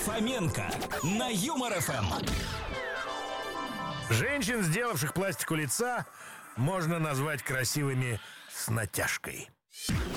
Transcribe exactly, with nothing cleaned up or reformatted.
Фоменко на Юмор эф эм. Женщин, сделавших пластику лица, можно назвать красивыми с натяжкой.